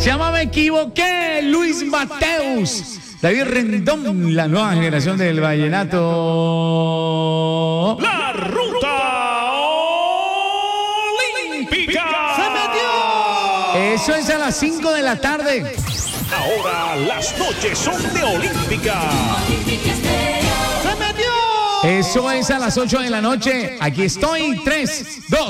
Se llama Me Equivoqué, Luis Mateus, David Rendón, la nueva generación del vallenato. La ruta olímpica. ¡Se metió! Eso es a las 5 de la tarde. Ahora las noches son de Olímpica. ¡Se metió! Eso es a las 8 de la noche. Aquí estoy, 3, 2.